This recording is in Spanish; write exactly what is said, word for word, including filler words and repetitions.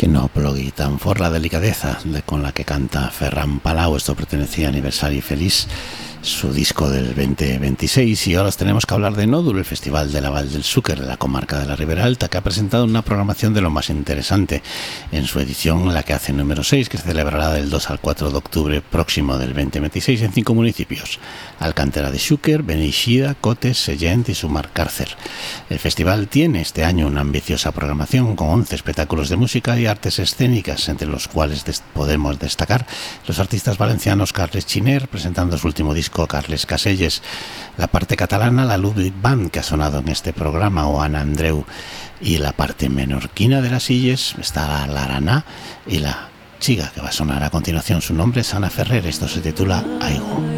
Que no plogui tan for la delicadeza de, con la que canta Ferran Palau. Esto pertenecía a Aniversario Feliz, su disco del veinte veintiséis. Y ahora tenemos que hablar de Nódulo, el Festival de la Val del Xúquer, de la comarca de la Ribera Alta, que ha presentado una programación de lo más interesante en su edición, la que hace número seis, que se celebrará del dos al cuatro de octubre próximo del veinte veintiséis en cinco municipios: Alcántara de Xúquer, Beneixida, Cotes, Sellent y Sumarcárcer. El festival tiene este año una ambiciosa programación con once espectáculos de música y artes escénicas, entre los cuales des- podemos destacar los artistas valencianos Carles Xiner, presentando su último disco Carles Caselles, la parte catalana, la Ludwig Band, que ha sonado en este programa, o Ana Andreu, y la parte menorquina de las Illes está la Araná, y la chica que va a sonar a continuación, su nombre es Ana Ferrer. Esto se titula Aigo.